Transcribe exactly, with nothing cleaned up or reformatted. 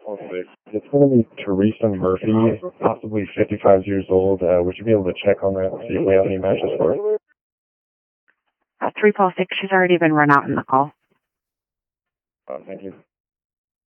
Oh, six. It's going to be Teresa Murphy, possibly fifty-five years old. Uh, would you be able to check on that, see if we have any matches for her? Uh, three call six, she's already been run out in the call. Uh, thank you.